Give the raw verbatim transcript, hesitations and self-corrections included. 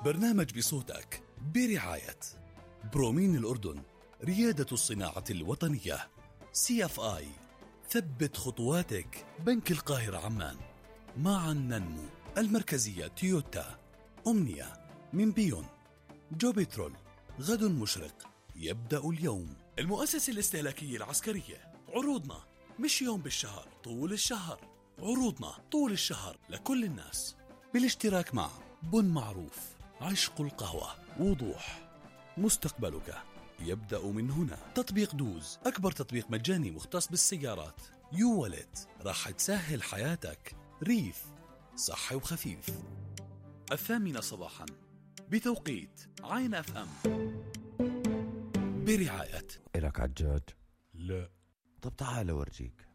برنامج بصوتك برعاية برومين الأردن، ريادة الصناعة الوطنية. سي اف آي، ثبت خطواتك. بنك القاهرة عمان، معا ننمو. المركزية تويوتا. أمنية من بيون. جو بترول، غد مشرق يبدأ اليوم. المؤسسة الاستهلاكية العسكرية، عروضنا مش يوم بالشهر، طول الشهر. عروضنا طول الشهر لكل الناس، بالاشتراك مع بن معروف، عشق القهوة، وضوح. مستقبلك يبدأ من هنا. تطبيق دوز، أكبر تطبيق مجاني مختص بالسيارات. يو ولت، راح تسهل حياتك. ريف، صحي وخفيف. الثامنة صباحا بتوقيت عين اف ام، برعاية. إلك عجاج؟ لا. طب تعال أورجيك.